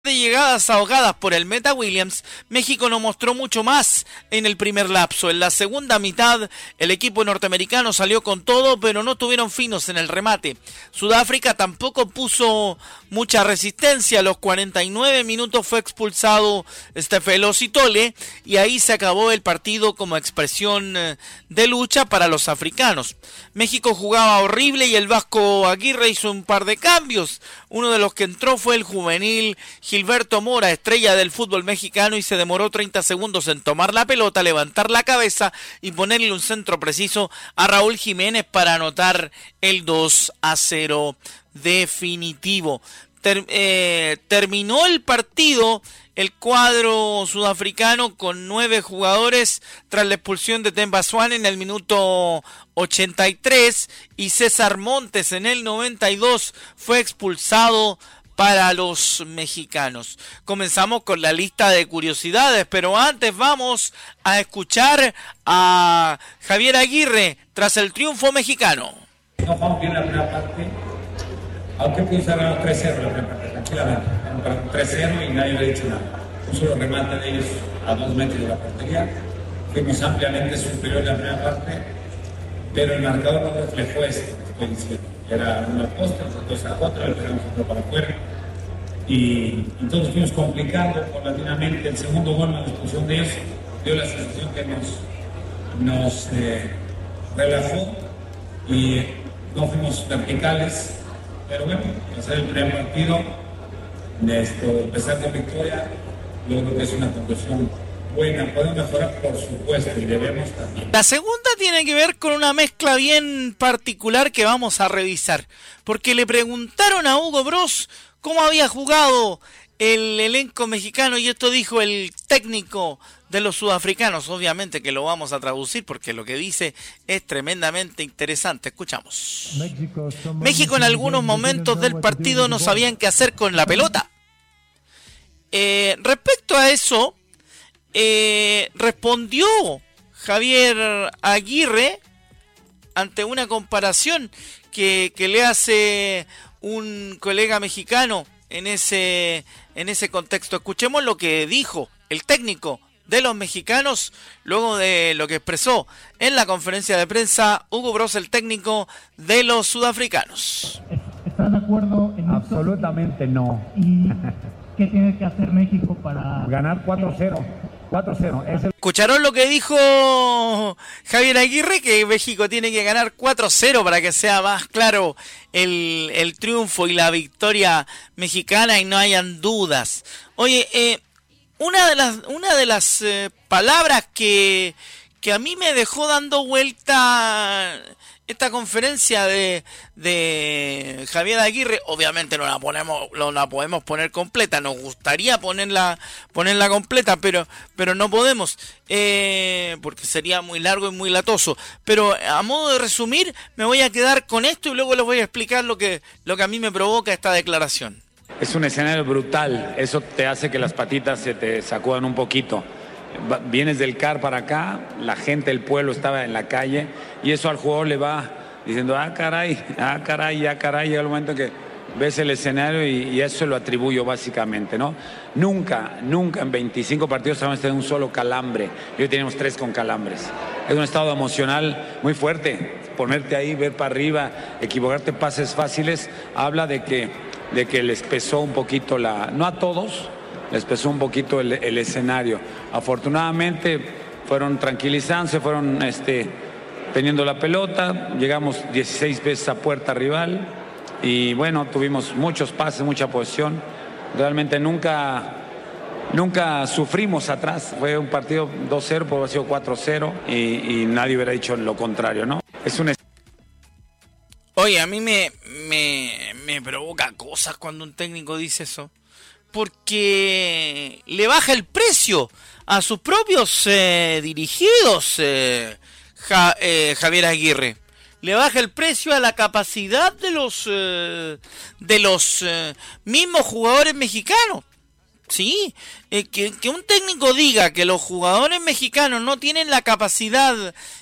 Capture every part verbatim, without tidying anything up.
De llegadas ahogadas por el meta Williams, México no mostró mucho más en el primer lapso. En la segunda mitad, el equipo norteamericano salió con todo, pero no tuvieron finos en el remate. Sudáfrica tampoco puso mucha resistencia. A los cuarenta y nueve minutos fue expulsado Stefelo Sitole y ahí se acabó el partido como expresión de lucha para los africanos. México jugaba horrible y el Vasco Aguirre hizo un par de cambios. Uno de los que entró fue el juvenil Gilberto Mora, estrella del fútbol mexicano, y se demoró treinta segundos en tomar la pelota, levantar la cabeza y ponerle un centro preciso a Raúl Jiménez para anotar el dos a cero definitivo. Ter, eh, terminó el partido el cuadro sudafricano con nueve jugadores tras la expulsión de Themba Zwane en el minuto ochenta y tres y César Montes en el noventa y dos fue expulsado para los mexicanos. Comenzamos con la lista de curiosidades, pero antes vamos a escuchar a Javier Aguirre tras el triunfo mexicano. No jugamos bien la primera parte, aunque pudimos ganar tres cero la primera parte, tranquilamente. tres cero y nadie le ha dicho nada. Un solo remate de ellos a dos metros de la portería. Fuimos ampliamente superior en la primera parte, pero el marcador no reflejó esto que estoy diciendo. Era una posta, nosotros a otra, le pegamos otro para afuera. Y entonces fuimos complicando paulatinamente. El segundo gol, la expulsión de ellos, dio la sensación que nos, nos eh, relajó y no fuimos verticales. Pero bueno, pasar el primer partido, de esto, empezar con victoria, yo creo que es una conclusión buena. Podemos mejorar, por supuesto, y debemos también. La segunda tiene que ver con una mezcla bien particular que vamos a revisar, porque le preguntaron a Hugo Bross cómo había jugado el elenco mexicano y esto dijo el técnico de los sudafricanos. Obviamente que lo vamos a traducir porque lo que dice es tremendamente interesante. Escuchamos. México en algunos momentos del partido no sabían qué hacer con la pelota. Eh, respecto a eso, eh, respondió Javier Aguirre ante una comparación que, que le hace un colega mexicano en ese, en ese contexto. Escuchemos lo que dijo el técnico de los mexicanos luego de lo que expresó en la conferencia de prensa Hugo Bross, el técnico de los sudafricanos. ¿Estás de acuerdo en esto? Absolutamente no. ¿Y qué tiene que hacer México para ganar cuatro cero? cuatro cero. Es el... ¿Escucharon lo que dijo Javier Aguirre? Que México tiene que ganar cuatro cero para que sea más claro el, el triunfo y la victoria mexicana y no hayan dudas. Oye, eh, una de las, una de las eh, palabras que, que a mí me dejó dando vuelta esta conferencia de, de Javier Aguirre, obviamente no la ponemos, no la podemos poner completa, nos gustaría ponerla, ponerla completa, pero, pero no podemos, eh, porque sería muy largo y muy latoso. Pero a modo de resumir, me voy a quedar con esto y luego les voy a explicar lo que, lo que a mí me provoca esta declaración. Es un escenario brutal, eso te hace que las patitas se te sacudan un poquito. Vienes del C A R para acá, la gente, el pueblo estaba en la calle y eso al jugador le va diciendo, ah caray, ah caray, ah caray, llega el momento que ves el escenario y, y eso se lo atribuyo básicamente, ¿no? Nunca, nunca en veinticinco partidos hemos tenido un solo calambre y hoy tenemos tres con calambres. Es un estado emocional muy fuerte, ponerte ahí, ver para arriba, equivocarte pases fáciles, habla de que, de que les pesó un poquito la, no a todos, les pesó un poquito el, el escenario. Afortunadamente fueron tranquilizándose, fueron este, teniendo la pelota, llegamos dieciséis veces a puerta rival y bueno, tuvimos muchos pases, mucha posesión. Realmente nunca, nunca sufrimos atrás, fue un partido dos cero, puede haber sido cuatro cero y, y nadie hubiera dicho lo contrario, ¿no? Es un... Oye, a mí me, me, me provoca cosas cuando un técnico dice eso. Porque le baja el precio a sus propios eh, dirigidos, eh, ja, eh, Javier Aguirre. Le baja el precio a la capacidad de los eh, de los eh, mismos jugadores mexicanos. Sí, eh, que, que un técnico diga que los jugadores mexicanos no tienen la capacidad,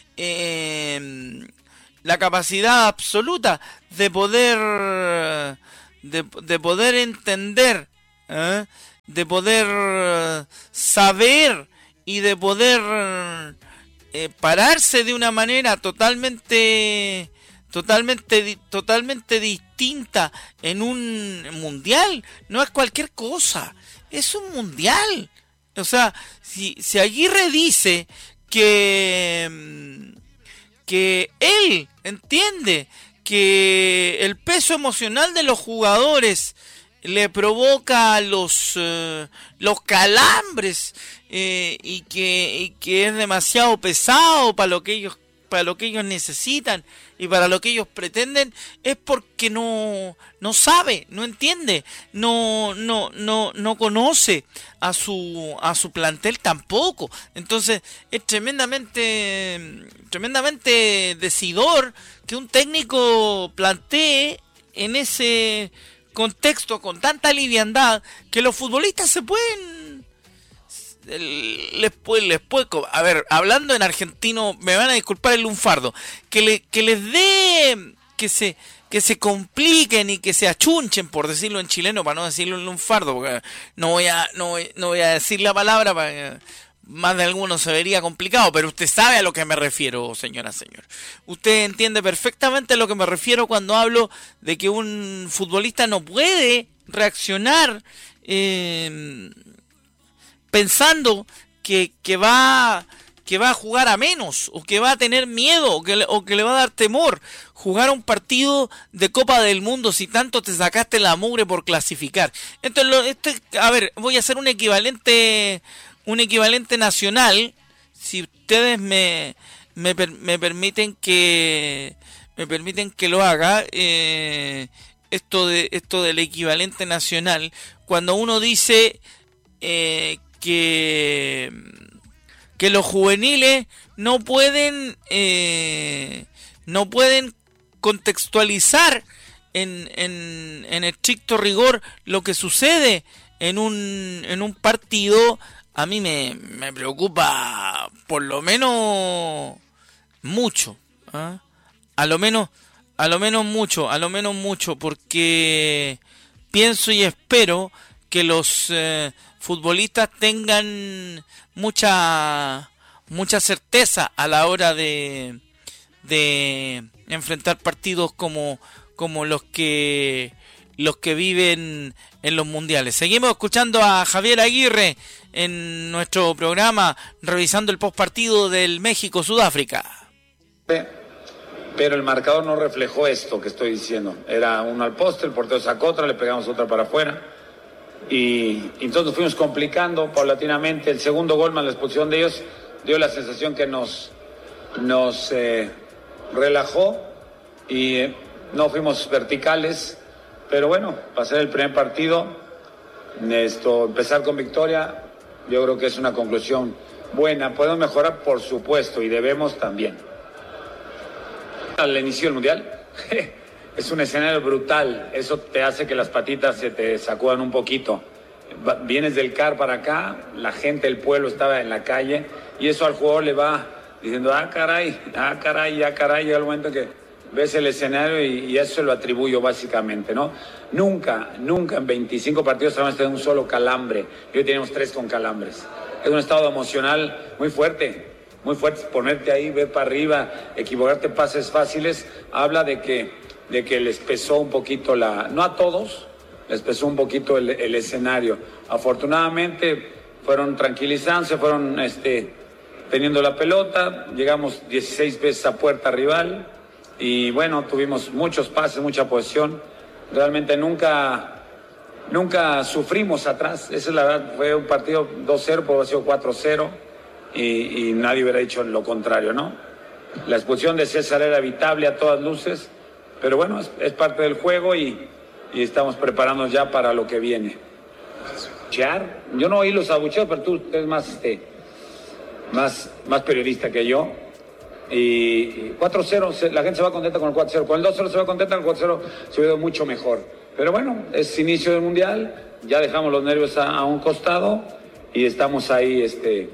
eh, la capacidad absoluta de poder, de, de poder entender ¿Eh? de poder saber y de poder eh, pararse de una manera totalmente totalmente totalmente distinta en un mundial. No es cualquier cosa, es un mundial. O sea, si, si Aguirre dice que que él entiende que el peso emocional de los jugadores le provoca los uh, los calambres eh, y que y que es demasiado pesado para lo que ellos para lo que ellos necesitan y para lo que ellos pretenden, es porque no no sabe, no entiende, no no no no conoce a su a su plantel tampoco. Entonces es tremendamente tremendamente decidor que un técnico plantee en ese contexto con tanta liviandad que los futbolistas se pueden les puede, les puede, a ver, hablando en argentino, me van a disculpar el lunfardo, que le, que les dé, que se, que se compliquen y que se achunchen, por decirlo en chileno, para no decirlo en lunfardo, porque no voy a, no voy, no voy a decir la palabra, para que más de alguno se vería complicado, pero usted sabe a lo que me refiero, señora, señor. Usted entiende perfectamente a lo que me refiero cuando hablo de que un futbolista no puede reaccionar eh, pensando que, que va que va a jugar a menos, o que va a tener miedo, o que, le, o que le va a dar temor jugar un partido de Copa del Mundo si tanto te sacaste la mugre por clasificar. Entonces, lo, este, a ver, voy a hacer un equivalente un equivalente nacional, si ustedes me me, me permiten que me permiten que lo haga, eh, esto de esto del equivalente nacional, cuando uno dice eh, que que los juveniles no pueden eh, no pueden contextualizar en, en, en estricto rigor lo que sucede en un en un partido. A mí me, me preocupa por lo menos mucho, ¿eh? a lo menos a lo menos mucho, a lo menos mucho, porque pienso y espero que los eh, futbolistas tengan mucha mucha certeza a la hora de de enfrentar partidos como como los que los que viven en los mundiales. Seguimos escuchando a Javier Aguirre en nuestro programa, revisando el postpartido del México-Sudáfrica. Pero el marcador no reflejó esto que estoy diciendo. Era uno al poste, el portero sacó otra, le pegamos otra para afuera. Y, y entonces nos fuimos complicando paulatinamente. El segundo gol más la expulsión de ellos dio la sensación que nos, nos eh, relajó y eh, no fuimos verticales. Pero bueno, pasar el primer partido, esto, empezar con victoria, yo creo que es una conclusión buena. Podemos mejorar, por supuesto, y debemos también. Al inicio del Mundial, es un escenario brutal. Eso te hace que las patitas se te sacudan un poquito. Vienes del C A R para acá, la gente, el pueblo estaba en la calle, y eso al jugador le va diciendo, ah, caray, ah, caray, ah, caray, llega el momento que ves el escenario y, y eso se lo atribuyo básicamente, ¿no? Nunca, nunca en veinticinco partidos habíamos tenido un solo calambre. Hoy tenemos tres con calambres. Es un estado emocional muy fuerte, muy fuerte. Ponerte ahí, ver para arriba, equivocarte pases fáciles, habla de que, de que les pesó un poquito la... No a todos, les pesó un poquito el, el escenario. Afortunadamente fueron tranquilizándose, fueron este, teniendo la pelota, llegamos dieciséis veces a puerta rival. Y bueno, tuvimos muchos pases, mucha posesión. Realmente nunca, nunca sufrimos atrás. Esa es la verdad, fue un partido dos cero, por haber sido cuatro cero. Y, y nadie hubiera dicho lo contrario, ¿no? La expulsión de César era evitable a todas luces. Pero bueno, es, es parte del juego y, y estamos preparándonos ya para lo que viene. Chear, yo no oí los abucheos, pero tú eres más, este, más, más periodista que yo. Y cuatro cero, la gente se va contenta con el cuatro cero. Con el dos cero se va contenta, con el cuatro cero se ve mucho mejor. Pero bueno, es inicio del Mundial, ya dejamos los nervios a, a un costado y estamos ahí, este,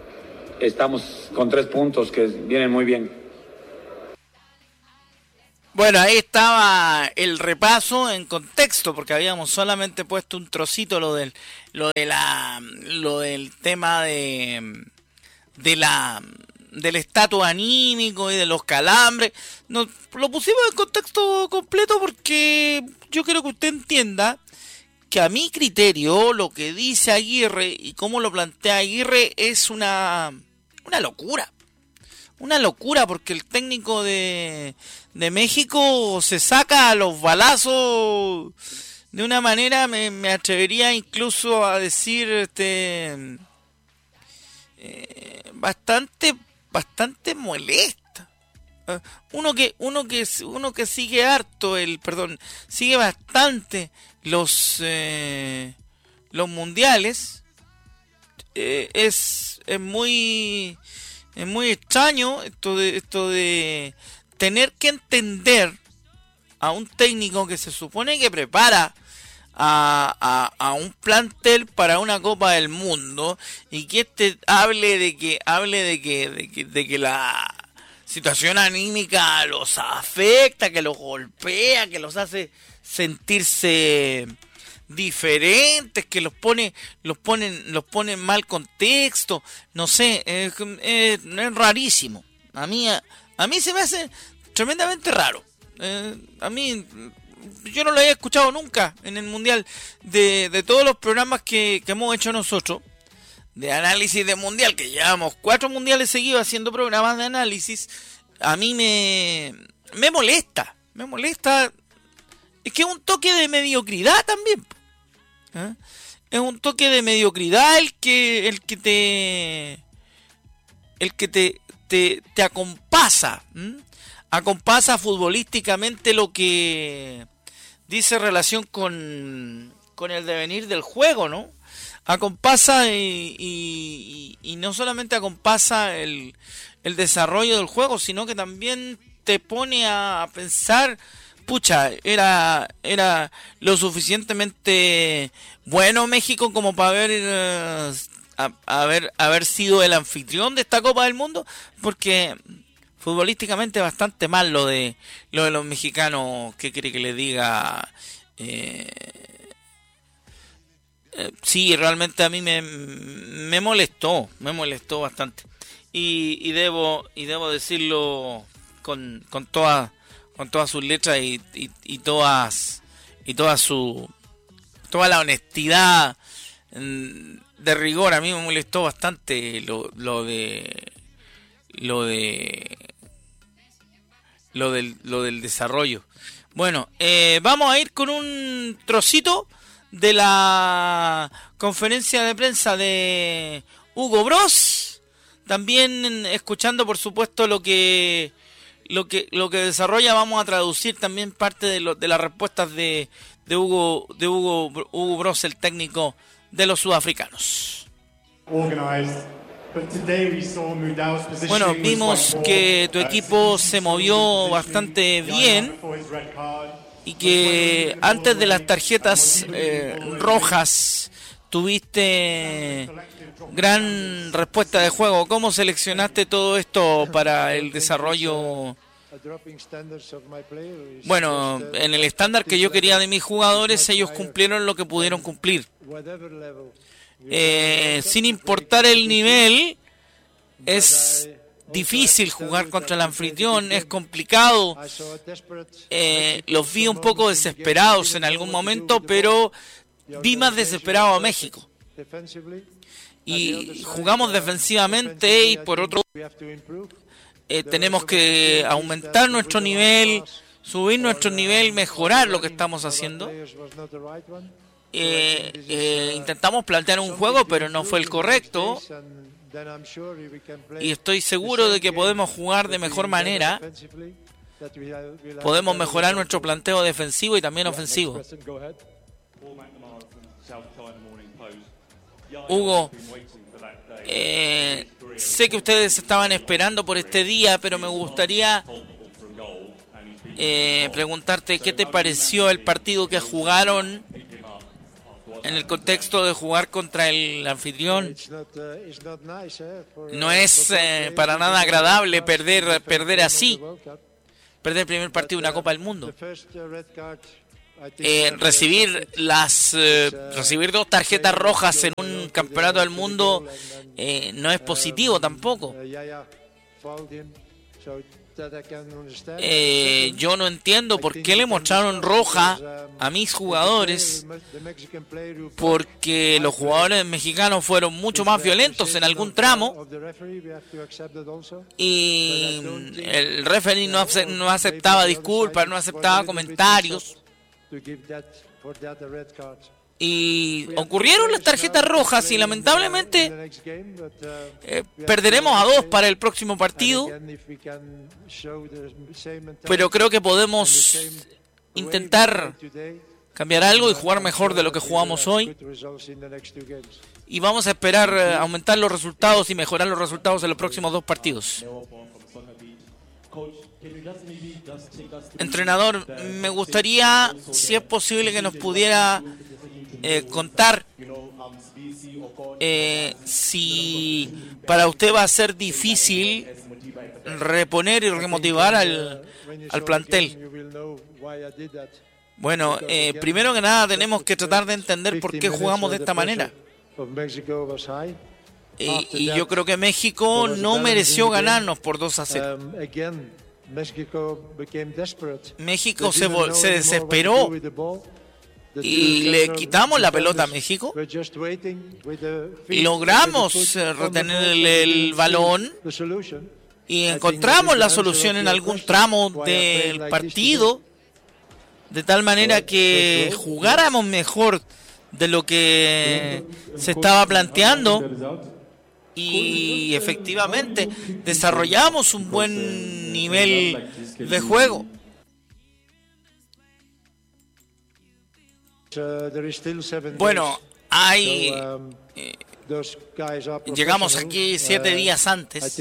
estamos con tres puntos que vienen muy bien. Bueno, ahí estaba el repaso en contexto, porque habíamos solamente puesto un trocito lo del, lo de la, lo del tema de, de la, del estatus anímico y de los calambres. Nos lo pusimos en contexto completo porque yo quiero que usted entienda que a mi criterio lo que dice Aguirre y cómo lo plantea Aguirre es una, una locura. Una locura porque el técnico de, de México se saca a los balazos de una manera, me, me atrevería incluso a decir, este, eh, bastante, bastante molesta. Uh, uno que, uno que, uno que sigue harto el, perdón, sigue bastante los, eh, los mundiales, eh, es, es muy Es muy extraño esto de esto de tener que entender a un técnico que se supone que prepara a, a, a un plantel para una Copa del Mundo y que este hable de que hable de que de que, de que la situación anímica los afecta, que los golpea, que los hace sentirse diferentes, que los pone los ponen los ponen mal contexto, no sé, es, es, es rarísimo. A mí a, a mí se me hace tremendamente raro. Eh, a mí yo no lo había escuchado nunca en el mundial de, de todos los programas que, que hemos hecho nosotros de análisis de mundial, que llevamos cuatro mundiales seguidos haciendo programas de análisis. A mí me me molesta, me molesta. Es que es un toque de mediocridad también. ¿Eh? Es un toque de mediocridad el que el que te el que te te, te acompasa, ¿m? acompasa futbolísticamente lo que dice relación con con el devenir del juego, ¿no? Acompasa y, y, y no solamente acompasa el, el desarrollo del juego, sino que también te pone a pensar, pucha, era era lo suficientemente bueno México como para haber, uh, a, haber haber sido el anfitrión de esta Copa del Mundo, porque futbolísticamente bastante mal lo de lo de los mexicanos. ¿Qué quiere que le diga? Eh, eh, sí, realmente a mí me, me molestó, me molestó bastante y, y debo y debo decirlo con con toda con todas sus letras y, y, y todas y toda su toda la honestidad de rigor. A mí me molestó bastante lo, lo de lo de lo del lo del desarrollo. Bueno, eh, vamos a ir con un trocito de la conferencia de prensa de Hugo Bross, también escuchando por supuesto lo que Lo que lo que desarrolla. Vamos a traducir también parte de, lo, de las respuestas de, de Hugo de Hugo Hugo Bross, el técnico de los sudafricanos. Bueno, vimos que tu equipo se movió bastante bien y que antes de las tarjetas eh, rojas tuviste gran respuesta de juego. ¿Cómo seleccionaste todo esto para el desarrollo? Bueno, en el estándar que yo quería de mis jugadores, ellos cumplieron lo que pudieron cumplir. Eh, sin importar el nivel, es difícil jugar contra el anfitrión, es complicado. Eh, los vi un poco desesperados en algún momento, pero vi más desesperado a México. Y jugamos defensivamente y por otro eh, tenemos que aumentar nuestro nivel, subir nuestro nivel, mejorar lo que estamos haciendo. Eh, eh, intentamos plantear un juego, pero no fue el correcto. Y estoy seguro de que podemos jugar de mejor manera. Podemos mejorar nuestro planteo defensivo y también ofensivo. Hugo, eh, sé que ustedes estaban esperando por este día, pero me gustaría eh, preguntarte qué te pareció el partido que jugaron en el contexto de jugar contra el anfitrión. No es eh, para nada agradable perder perder así. perder el primer partido de una Copa del Mundo. Eh, recibir las eh, recibir dos tarjetas rojas en un campeonato del mundo eh, no es positivo tampoco. Eh, yo no entiendo por qué le mostraron roja a mis jugadores, porque los jugadores mexicanos fueron mucho más violentos en algún tramo y el referee no, ace- no aceptaba disculpas, no aceptaba comentarios. Y ocurrieron las tarjetas rojas y lamentablemente eh, perderemos a dos para el próximo partido, pero creo que podemos intentar cambiar algo y jugar mejor de lo que jugamos hoy, y vamos a esperar eh, aumentar los resultados y mejorar los resultados en los próximos dos partidos. Entrenador, me gustaría, si es posible, que nos pudiera eh, contar eh, si para usted va a ser difícil reponer y remotivar al, al plantel. Bueno, eh, primero que nada tenemos que tratar de entender por qué jugamos de esta manera. Y, y yo creo que México no mereció ganarnos por dos a cero. México se, se desesperó y le quitamos la pelota a México y logramos retener el, el balón y encontramos la solución en algún tramo del partido, de tal manera que jugáramos mejor de lo que se estaba planteando. Y efectivamente desarrollamos un buen nivel de juego. Bueno, hay eh, llegamos aquí siete días antes.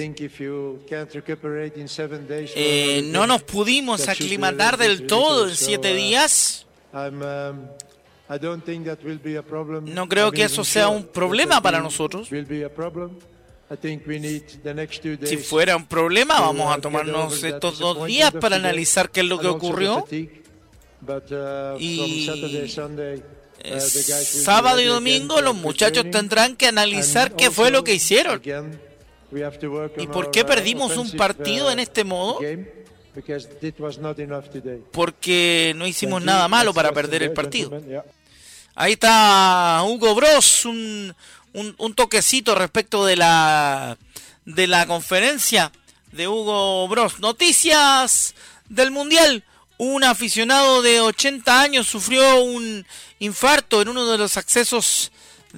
Eh, no nos pudimos aclimatar del todo en siete días. No creo que eso sea un problema para nosotros. Si fuera un problema, vamos a tomarnos estos dos días para analizar qué es lo que ocurrió. Y eh, sábado y domingo los muchachos tendrán que analizar qué fue lo que hicieron y por qué perdimos un partido en este modo. Porque no hicimos nada malo para perder el partido. Ahí está Hugo Bross, un, un, un toquecito respecto de la de la conferencia de Hugo Bross. Noticias del Mundial. Un aficionado de ochenta años sufrió un infarto en uno de los accesos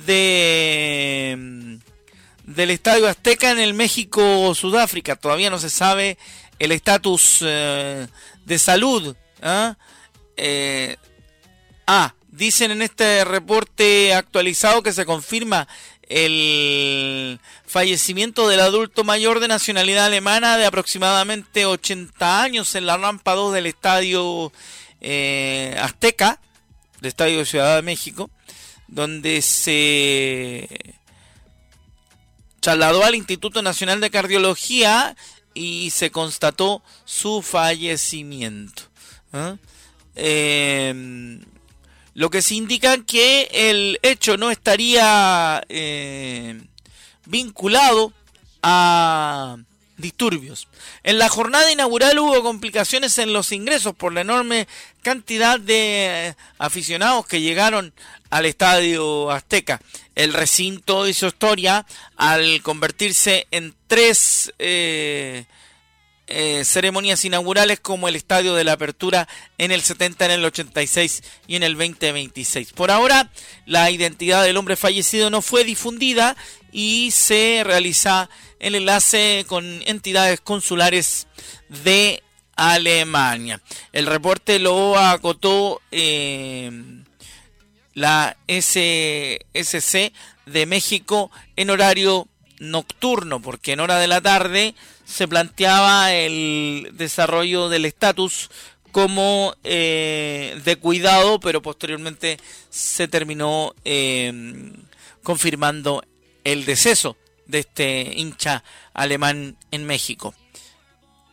de del Estadio Azteca en el México-Sudáfrica. Todavía no se sabe el estatus eh, de salud. ¿eh? Eh, ah, dicen en este reporte actualizado que se confirma el fallecimiento del adulto mayor de nacionalidad alemana de aproximadamente ochenta años en la rampa dos del Estadio eh, Azteca, del Estadio de Ciudad de México, donde se trasladó al Instituto Nacional de Cardiología y se constató su fallecimiento. ¿eh? Eh, lo que se indica que el hecho no estaría eh, vinculado a disturbios. En la jornada inaugural hubo complicaciones en los ingresos por la enorme cantidad de aficionados que llegaron al Estadio Azteca. El recinto hizo historia al convertirse en tres eh, eh, ceremonias inaugurales, como el Estadio de la Apertura en el setenta, en el ochenta y seis y en el veinte veintiséis. Por ahora, la identidad del hombre fallecido no fue difundida y se realiza el enlace con entidades consulares de Alemania. El reporte lo acotó eh, la S S C de México en horario nocturno, porque en hora de la tarde se planteaba el desarrollo del estatus como eh, de cuidado, pero posteriormente se terminó eh, confirmando el deceso de este hincha alemán en México.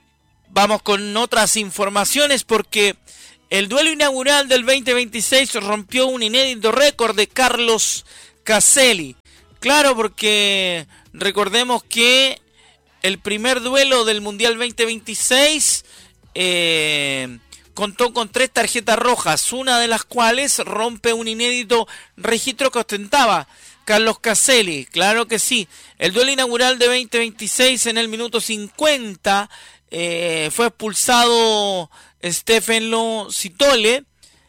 vamos con otras informaciones porque el duelo inaugural del veinte veintiséis rompió un inédito récord de Carlos Caselli. Claro, porque recordemos que el primer duelo del Mundial veinte veintiséis eh, contó con tres tarjetas rojas, una de las cuales rompe un inédito registro que ostentaba Carlos Caselli. Claro que sí. El duelo inaugural de veinte veintiséis en el minuto cincuenta eh, fue expulsado Stefano Citole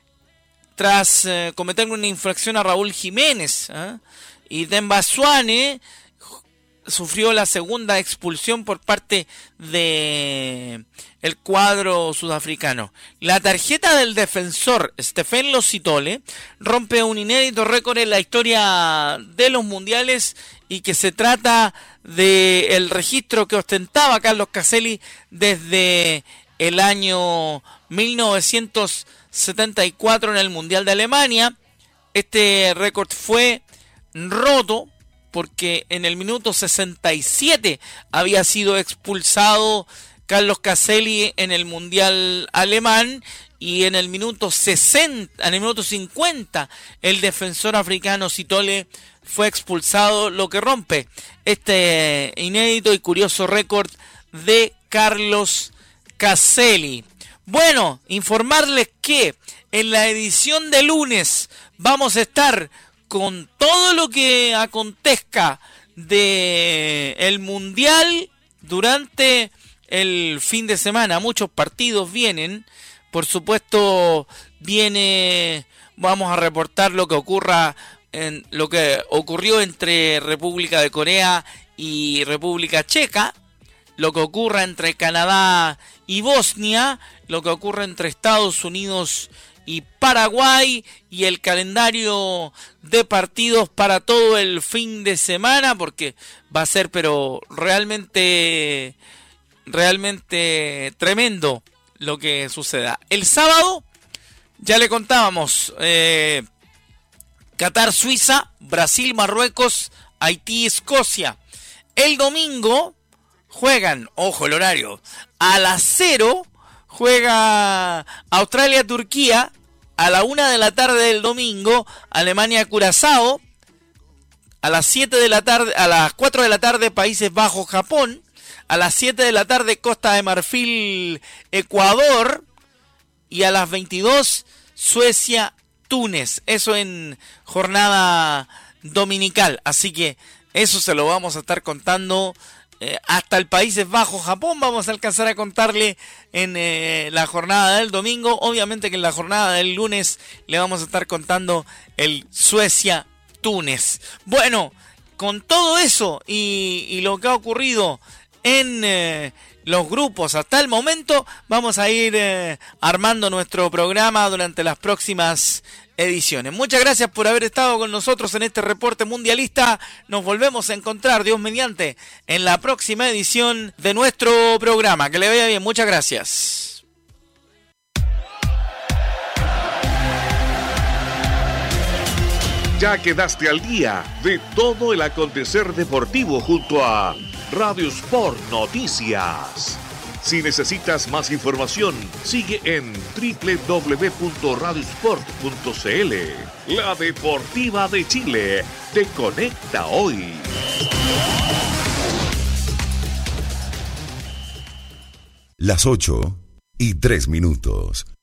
tras eh, cometer una infracción a Raúl Jiménez. ¿eh? Y Demba Swane sufrió la segunda expulsión por parte de el cuadro sudafricano. La tarjeta del defensor Stefano Citole rompe un inédito récord en la historia de los mundiales y que se trata de el registro que ostentaba Carlos Caselli desde el año mil novecientos setenta y cuatro en el Mundial de Alemania. Este récord fue roto porque en el minuto sesenta y siete había sido expulsado Carlos Caselli en el Mundial alemán y en el minuto sesenta, en el minuto cincuenta el defensor africano Citole fue expulsado, lo que rompe este inédito y curioso récord de Carlos Caselli. Bueno, informarles que en la edición de lunes vamos a estar con todo lo que acontezca de el Mundial durante el fin de semana. Muchos partidos vienen, por supuesto viene, vamos a reportar lo que ocurra en lo que ocurrió entre República de Corea y República Checa, lo que ocurra entre Canadá y Bosnia, lo que ocurre entre Estados Unidos y Paraguay y el calendario de partidos para todo el fin de semana, porque va a ser pero realmente realmente tremendo lo que suceda. El sábado ya le contábamos eh, Qatar, Suiza, Brasil, Marruecos, Haití, Escocia. El domingo juegan, ojo el horario, a las cero juega Australia, Turquía. A la una de la tarde del domingo, Alemania, Curazao. A las siete de la tarde, a las cuatro de la tarde, Países Bajos, Japón. A las siete de la tarde, Costa de Marfil, Ecuador. Y a las veintidós, Suecia, Túnez. Eso en jornada dominical. Así que eso se lo vamos a estar contando. Eh, hasta el Países Bajos, Japón, vamos a alcanzar a contarle en eh, la jornada del domingo. Obviamente que en la jornada del lunes le vamos a estar contando el Suecia-Túnez. Bueno, con todo eso y, y lo que ha ocurrido en eh, los grupos hasta el momento, vamos a ir eh, armando nuestro programa durante las próximas ediciones. Muchas gracias por haber estado con nosotros en este reporte mundialista. Nos volvemos a encontrar, Dios mediante, en la próxima edición de nuestro programa. Que le vaya bien, muchas gracias. Ya quedaste al día de todo el acontecer deportivo junto a Radio Sport Noticias. Si necesitas más información, sigue en doble u doble u doble u punto radio sport punto c l. La Deportiva de Chile te conecta hoy. Las ocho y tres minutos.